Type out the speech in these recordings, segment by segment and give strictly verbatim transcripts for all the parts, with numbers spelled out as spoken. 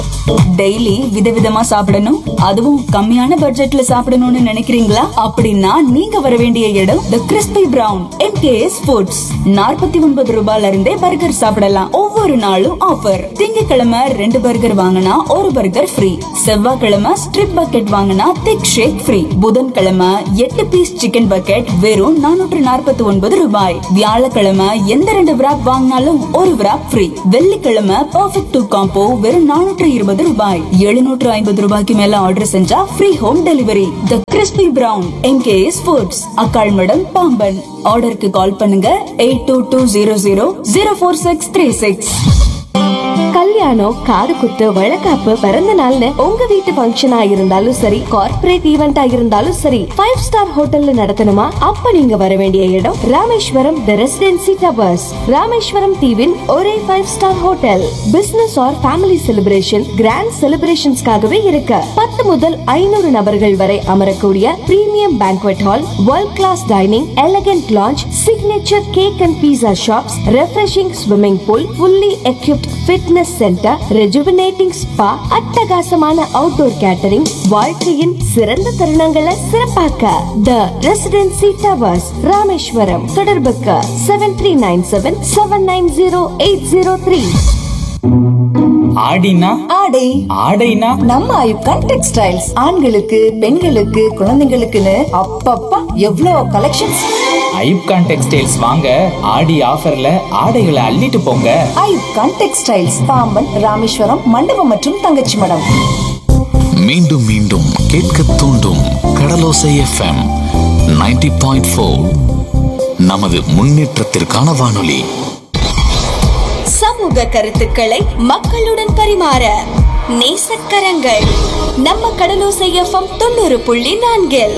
Daily விதவிதமா சாப்பிடணும், அதுவும் கம்மியான பட்ஜெட்ல சாப்பிடணும்னு நினைக்கிறீங்களா? அப்படின்னா நீங்க வர வேண்டிய இடம் தி கிறிஸ்பி பிரவுன் எம்கேஎஸ் ஃபுட்ஸ். நாற்பத்தி ஒன்பது ரூபாயில இருந்தே பர்கர் சாப்பிடலாம். ஒவ்வொரு நாளும் ஆஃபர். திங்கட்கிழமை ரெண்டு பர்கர் வாங்கினா ஒரு பர்கர் ஃப்ரீ. செவ்வாய்க்கிழமை ஸ்ட்ரிப் பக்கெட் வாங்கினா திக் ஷேக் ஃப்ரீ. புதன்கிழமை எட்டு பீஸ் சிக்கன் பக்கெட் வெறும் நானூற்று நாற்பத்தி ஒன்பது ரூபாய். வியாழக்கிழமை எந்த ரெண்டு விராப் வாங்கினாலும் ஒரு விராப் ஃப்ரீ. வெள்ளிக்கிழமை பர்ஃபெக்ட் டூ காம்போ வெறும் நானூற்று இருபது ரூபாய். எழுநூற்று ஐம்பது ரூபாய்க்கு மேல ஆர்டர் செஞ்சா ஃப்ரீ ஹோம் டெலிவரி. தி crispy brown MKS foods, அக்காள்மடம், Pamban. ஆர்டருக்கு கால் பண்ணுங்க eight two two zero zero zero four six three six. கல்யாணம், காது குத்து, வழக்காப்பு, பிறந்த நாள்னு உங்க வீட்டு ஃபங்க்ஷனா இருந்தாலும் சரி, கார்ப்பரேட் ஈவெண்டா இருந்தாலும் சரி, ஃபைவ் ஸ்டார் ஹோட்டல்ல நடத்தணுமா? அப்ப நீங்க வர வேண்டிய இடம் ராமேஸ்வரம் தி ரெசிடென்சி டவர்ஸ். ராமேஸ்வரம் தீவின் ஒரே five star hotel. Business R family celebration, grand செலிப்ரேஷன்ஸ்காகவே இருக்கு. பத்து முதல் ஐநூறு நபர்கள் வரை அமரக்கூடிய premium banquet hall, world class dining, elegant launch, signature cake and pizza shops, refreshing swimming pool, fully equipped fitness centre, rejuvenating spa, அட்டகாசமான அவுட்டோர் கேட்டரிங், வாழ்க்கையின் சிறந்த தருணங்களை சிறப்பாக்க தி ரெசிடென்சி டவர்ஸ் ராமேஸ்வரம். தொடர்புக்கு seven three nine seven seven nine zero eight zero three. ஆடினா ஆடை ஆடைனா நம்ம ஐப்கான் textiles. ஆண்களுக்கு, பெண்களுக்கு, குழந்தைங்களுக்குன்னு அப்பப்பா எவ்வளோ கலெக்ஷன்ஸ். ஐப்கான் டெக்ஸ்டைல்ஸ் வாங்க, ஆடி ஆஃபர்ல ஆடைகளை அள்ளிட்டு போங்க. ஐப்கான் டெக்ஸ்டைல்ஸ், பாம்பன், ராமேஸ்வரம், மண்டபம் மற்றும் தங்கச்சி மடம். மீண்டும் மீண்டும் கேட்க தூண்டும் கடலோசை எஃப்எம் நைன்டி பாயிண்ட் ஃபோர். நமது முன்னேற்றத்திற்கான வானொலி. சமூக கருத்துக்களை மக்களுடன் பரிமாற நேசக்கரங்கள் நம்ம கடலோசை எஃப்எம் தொண்ணூறு புள்ளி நான்கில்.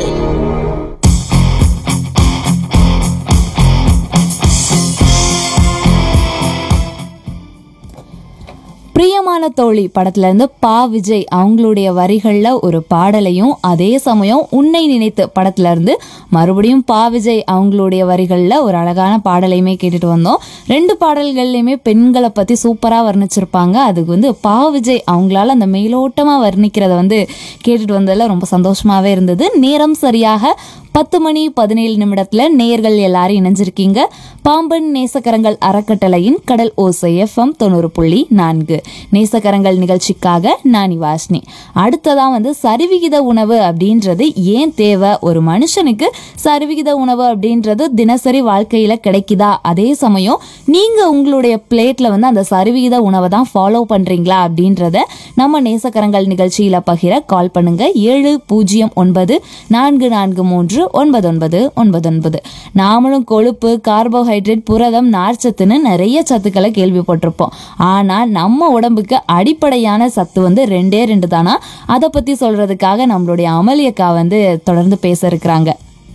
பிரியமான தோழி படத்துல இருந்து பா விஜய் அவங்களுடைய வரிகள்ல ஒரு பாடலையும், அதே சமயம் உன்னை நினைத்து படத்துல இருந்து மறுபடியும் பா விஜய் அவங்களுடைய வரிகள்ல ஒரு அழகான பாடலையுமே கேட்டுட்டு வந்தோம். ரெண்டு பாடல்கள்லயுமே பெண்களை பத்தி சூப்பரா வர்ணிச்சிருப்பாங்க. அதுக்கு வந்து பா விஜய் அவங்களால அந்த மேலோட்டமா வர்ணிக்கிறத வந்து கேட்டுட்டு வந்ததுல ரொம்ப சந்தோஷமாவே இருந்தது. நேரம் சரியாக பத்து மணி பதினேழு நிமிடத்துல நேயர்கள் எல்லாரும் இணைஞ்சிருக்கீங்க. பாம்பன் நேசக்கரங்கள் அறக்கட்டளையின் கடல் ஓசை எஃப்எம் தொண்ணூறு புள்ளி நான்கு நேசக்கரங்கள் நிகழ்ச்சிக்காக நானி வாஷ்னி. அடுத்ததான் வந்து சரிவிகித உணவு அப்படின்றது ஏன் தேவை? ஒரு மனுஷனுக்கு சரிவிகித உணவு அப்படின்றது தினசரி வாழ்க்கையில கிடைக்குதா? அதே சமயம் நீங்க உங்களுடைய பிளேட்ல வந்து அந்த சரிவிகித உணவை தான் ஃபாலோ பண்றீங்களா அப்படின்றத நம்ம நேசக்கரங்கள் நிகழ்ச்சியில பகிர கால் பண்ணுங்க. ஏழு பூஜ்ஜியம் ஒன்பது நான்கு நான்கு மூன்று ஒன்பது ஒன்பது ஒன்பது ஒன்பது. நாமளும் கொழுப்பு, கார்போஹைட்ரேட், புரதம், நார்ச்சத்துன்னு நிறைய சத்துக்களை கேள்விப்பட்டிருப்போம். ஆனா நம்ம உடம்புக்கு அடிப்படையான சத்து வந்து ரெண்டே ரெண்டு தானா? அதை பத்தி சொல்றதுக்காக நம்மளுடைய அமளியக்கா வந்து தொடர்ந்து பேச இருக்கிறாங்க.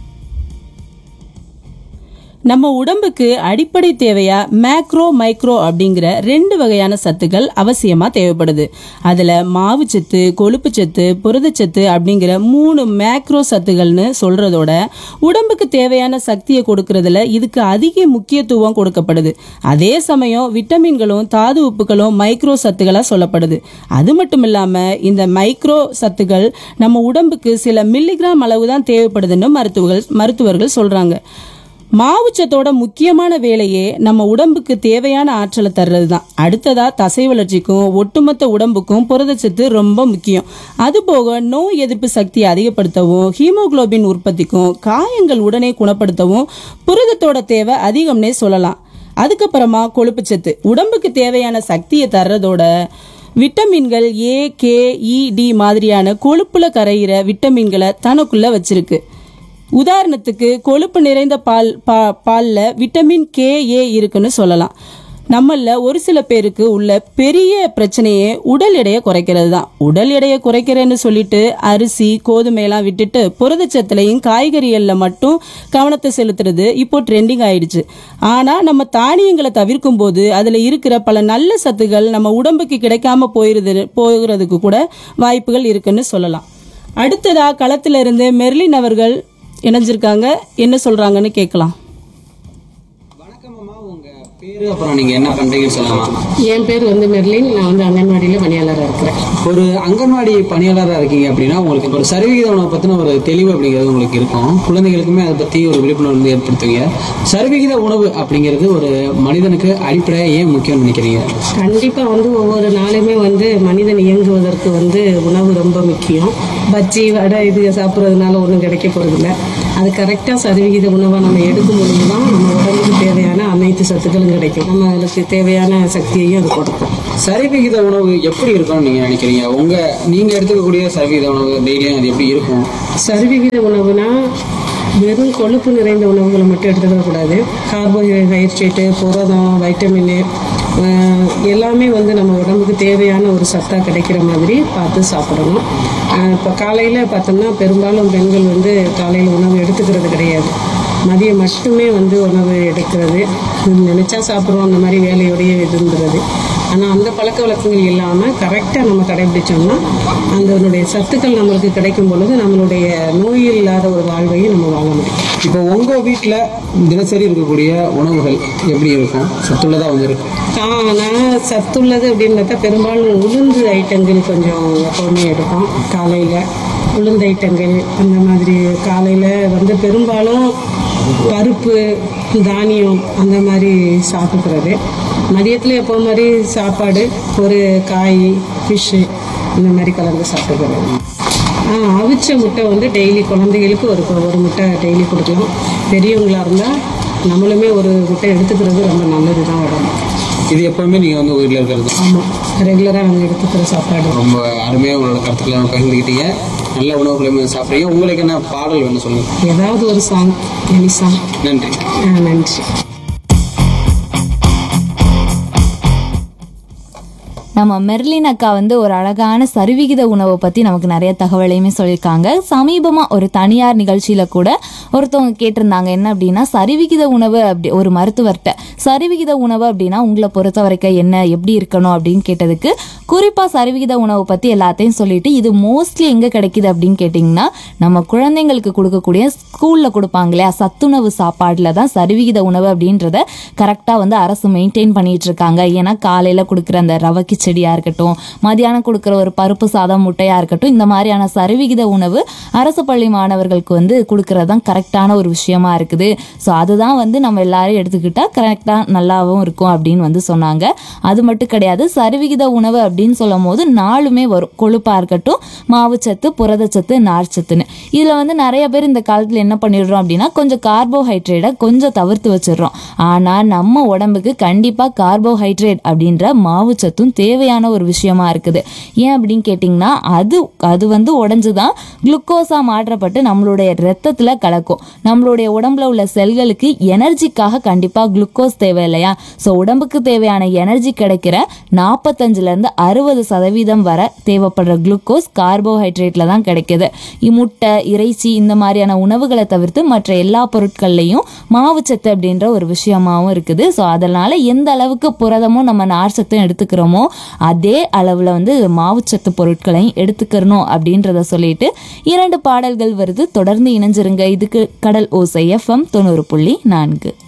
நம்ம உடம்புக்கு அடிப்படை தேவையா மேக்ரோ மைக்ரோ அப்படிங்கிற ரெண்டு வகையான சத்துக்கள் அவசியமா தேவைப்படுது. அதுல மாவு சத்து, கொழுப்பு சத்து, புரதச்சத்து அப்படிங்கிற மூணு மேக்ரோ சத்துக்கள்னு சொல்றதோட உடம்புக்கு தேவையான சக்தியை கொடுக்கறதுல இதுக்கு அதிக முக்கியத்துவம் கொடுக்கப்படுது. அதே சமயம் விட்டமின்களும் தாது உப்புகளும் மைக்ரோ சத்துக்களா சொல்லப்படுது. அது மட்டும் இல்லாம இந்த மைக்ரோ சத்துக்கள் நம்ம உடம்புக்கு சில மில்லிகிராம் அளவு தான் தேவைப்படுதுன்னு மருத்துவர்கள் மருத்துவர்கள் சொல்றாங்க. மாவுச்சத்தோட முக்கியமான வேலையே நம்ம உடம்புக்கு தேவையான ஆற்றலை தர்றது தான். அடுத்ததா தசை வளர்ச்சிக்கும் ஒட்டுமொத்த உடம்புக்கும் புரதச்சத்து ரொம்ப முக்கியம். அதுபோக நோய் எதிர்ப்பு சக்தியை அதிகப்படுத்தவும், ஹீமோகுளோபின் உற்பத்திக்கும், காயங்கள் உடனே குணப்படுத்தவும் புரதத்தோட தேவை அதிகம்னே சொல்லலாம். அதுக்கப்புறமா கொழுப்புச்சத்து உடம்புக்கு தேவையான சக்தியை தர்றதோட விட்டமின்கள் ஏ, கே, இ, டி மாதிரியான கொழுப்புல கரையிற விட்டமின்களை தனக்குள்ள வச்சிருக்கு. உதாரணத்துக்கு கொழுப்பு நிறைந்த பால் பா பால்ல விட்டமின் கே, ஏ இருக்குன்னு சொல்லலாம். நம்மள ஒரு சில பேருக்கு உள்ள பெரிய பிரச்சனையே உடல் எடையை குறைக்கிறது தான். உடல் எடையை குறைக்கிறேன்னு சொல்லிட்டு அரிசி, கோதுமையெல்லாம் விட்டுட்டு புரதச்சத்துலையும் காய்கறிகள்ல மட்டும் கவனத்தை செலுத்துறது இப்போ ட்ரெண்டிங் ஆயிடுச்சு. ஆனா நம்ம தானியங்களை தவிர்க்கும் போது அதுல இருக்கிற பல நல்ல சத்துக்கள் நம்ம உடம்புக்கு கிடைக்காம போயிருது போகிறதுக்கு கூட வாய்ப்புகள் இருக்குன்னு சொல்லலாம். அடுத்ததா களத்துல இருந்து மெர்லின் அவர்கள் இணைஞ்சிருக்காங்க. என்ன சொல்றாங்கன்னு கேட்கலாம். வணக்கம் அம்மா, உங்க பேரு அப்புறம் நீங்க என்ன பண்றீங்கன்னு சொல்லலாம். என் பேர் வந்து மெர்லின். நான் வந்து அங்கன்வாடியில் பணியாளராக இருக்கிறேன். ஒரு அங்கன்வாடி பணியாளராக இருக்கீங்க அப்படின்னா உங்களுக்கு ஒரு சரிவிகித உணவை பற்றின ஒரு தெளிவு அப்படிங்கிறது உங்களுக்கு இருக்கும். குழந்தைகளுக்குமே அதை பற்றி ஒரு விழிப்புணர்வு வந்து ஏற்படுத்துவீங்க. சரிவிகித உணவு அப்படிங்கிறது ஒரு மனிதனுக்கு அடிப்படையாக ஏன் முக்கியம்னு நினைக்கிறீங்க? கண்டிப்பாக வந்து ஒவ்வொரு நாளுமே வந்து மனிதன் இயங்குவதற்கு வந்து உணவு ரொம்ப முக்கியம். பஜ்ஜி வடை இது சாப்பிட்றதுனால ஒன்றும் கிடைக்க போகிறதில்ல. அது கரெக்டாக சரிவிகித உணவாக நம்ம எடுக்கும் பொழுது தான் நம்ம உடம்புக்கு தேவையான அனைத்து சத்துக்களும் கிடைக்கும். நம்மளுக்கு தேவையான சக்தியையும் அது கொடுக்கும். சரிவிகித உணவு எப்படி இருக்கும்னு நீங்கள் நினைக்கிறீங்க? உங்கள் நீங்கள் எடுத்துக்கக்கூடிய சரிவிகித உணவு டெய்லியும் அது எப்படி இருக்கும்? சரிவிகித உணவுனா வெறும் கொழுப்பு நிறைந்த உணவுகளை மட்டும் எடுத்துக்கக்கூடாது. கார்போஹைட்ரேட்டு, புரதம், வைட்டமின் எல்லாமே வந்து நம்ம உடம்புக்கு தேவையான ஒரு சத்தாக கிடைக்கிற மாதிரி பார்த்து சாப்பிடணும். இப்போ காலையில் பார்த்தோம்னா பெரும்பாலும் பெண்கள் வந்து காலையில் உணவு எடுத்துக்கிறது கிடையாது. மதியம் மட்டுமே வந்து உணவு எடுக்கிறது, நினச்சா சாப்பிட்றோம், அந்த மாதிரி வேலையோடையே இருந்துறது. ஆனால் அந்த பழக்க வழக்கங்கள் இல்லாமல் கரெக்டாக நம்ம கடைபிடிச்சோம்னா அதனுடைய சத்துக்கள் நம்மளுக்கு கிடைக்கும் பொழுது நம்மளுடைய நோய் இல்லாத ஒரு வாழ்வையும் நம்ம வாழ முடியும். இப்போ உங்கள் வீட்டில் தினசரி இருக்கக்கூடிய உணவுகள் எப்படி இருக்கும்? சத்துள்ளதாக வந்து இருக்கும்? நான் சத்துள்ளது அப்படின்னு பார்த்தா பெரும்பாலும் உளுந்து ஐட்டங்கள் கொஞ்சம் எப்போவுமே எடுப்போம். காலையில் உளுந்து ஐட்டங்கள் அந்த மாதிரி காலையில் வந்து பெரும்பாலும் பருப்பு, தானியம் அந்த மாதிரி சாப்பிட்றது. மதியத்தில் எப்போ மாதிரி சாப்பாடு, ஒரு காய், ஃபிஷ்ஷு இந்த மாதிரி கலந்து சாப்பிட்றது. அவிச்ச முட்டை வந்து டெய்லி குழந்தைகளுக்கு ஒரு ஒரு முட்டை டெய்லி கொடுக்கலாம். பெரியவங்களாக இருந்தால் நம்மளுமே ஒரு முட்டை எடுத்துக்கிறது ரொம்ப நல்லது தான் உடம்பு. இது எப்பவுமே நீங்கள் வந்து வீட்டில் இருக்கிறது? ஆமாம், ரெகுலராக நாங்கள் எடுத்துக்கிற சாப்பாடு. ரொம்ப அருமையாக உங்களோட கருத்துக்களை பகிர்ந்துக்கிட்டீங்க. நல்ல உணவுகளை சாப்பிட்றீங்க. உங்களுக்கு என்ன பாடல் வேணும் சொல்லுங்கள்? ஏதாவது ஒரு சாங், எனி சாங். நன்றி. நன்றி. நம்ம மெர்லின் அக்கா வந்து ஒரு அழகான சரிவிகித உணவை பற்றி நமக்கு நிறைய தகவலையுமே சொல்லியிருக்காங்க. சமீபமாக ஒரு தனியார் நிகழ்ச்சியில் கூட ஒருத்தவங்க கேட்டிருந்தாங்க என்ன அப்படின்னா, சரிவிகித உணவு அப்படி ஒரு மருத்துவர்கிட்ட சரிவிகித உணவு அப்படின்னா உங்களை பொறுத்த வரைக்கும் என்ன எப்படி இருக்கணும் அப்படின்னு கேட்டதுக்கு குறிப்பாக சரிவிகித உணவை பற்றி எல்லாத்தையும் சொல்லிட்டு இது மோஸ்ட்லி எங்கே கிடைக்கிது அப்படின்னு கேட்டிங்கன்னா நம்ம குழந்தைங்களுக்கு கொடுக்கக்கூடிய ஸ்கூலில் கொடுப்பாங்க இல்லையா சத்துணவு சாப்பாடில் தான் சரிவிகித உணவு அப்படின்றத கரெக்டாக வந்து அரசு மெயின்டைன் பண்ணிட்டு இருக்காங்க. ஏன்னா காலையில் கொடுக்குற அந்த ரவை கிச்சடியாக இருக்கட்டும், மதியானம் கொடுக்குற ஒரு பருப்பு சாதம், முட்டையாக இருக்கட்டும், இந்த மாதிரியான சரிவிகித உணவு அரசு பள்ளி மாணவர்களுக்கு வந்து கொடுக்கறது தான் கரெக்டான ஒரு விஷயமா இருக்குது. ஸோ அதுதான் வந்து நம்ம எல்லாரும் எடுத்துக்கிட்டா கரெக்டாக நல்லாவும் இருக்கும் அப்படின்னு வந்து சொன்னாங்க. அது மட்டும் கிடையாது, சரிவிகித உணவு அப்படின்னு சொல்லும் போது நாலுமே வரும். கொழுப்பா இருக்கட்டும், மாவுச்சத்து, புரதச்சத்து, நார்ச்சத்துன்னு. இதுல வந்து நிறைய பேர் இந்த காலத்துல என்ன பண்ணிடுறோம் அப்படின்னா கொஞ்சம் கார்போஹைட்ரேட்டை கொஞ்சம் தவிர்த்து வச்சிடுறோம். ஆனா நம்ம உடம்புக்கு கண்டிப்பா கார்போஹைட்ரேட் அப்படின்ற மாவுச்சத்தும் தேவையான ஒரு விஷயமா இருக்குது. ஏன் அப்படின்னு கேட்டிங்கன்னா அது அது வந்து உடஞ்சுதான் குளுக்கோஸா மாற்றப்பட்டு நம்மளுடைய ரத்தத்துல கலக்கும். நம்மளுடைய உடம்புல உள்ள செல்களுக்கு எனர்ஜிக்காக கண்டிப்பா குளுக்கோஸ் தேவை இல்லையா? ஸோ உடம்புக்கு தேவையான எனர்ஜி கிடைக்கிற நாற்பத்தஞ்சுல இருந்து அறுபது சதவீதம் வர தேவைப்படுற குளுக்கோஸ் கார்போஹைட்ரேட்ல தான் கிடைக்குது. முட்டை, இறைச்சி இந்த மாதிரியான உணவுகளை தவிர்த்து மற்ற எல்லா பொருட்கள்லையும் மாவுச்சத்து அப்படின்ற ஒரு விஷயமாவும் இருக்குது. ஸோ அதனால எந்த அளவுக்கு புரதமும் நம்ம நார்ச்சத்தும் எடுத்துக்கிறோமோ அதே அளவுல வந்து மாவுச்சத்து பொருட்களையும் எடுத்துக்கிறணும் அப்படின்றத சொல்லிட்டு இரண்டு பாடல்கள் வருது. தொடர்ந்து இணைஞ்சிருங்க. இதுக்கு கடல் ஓசை எஃப்எம் தொண்ணூறு புள்ளி நான்கு.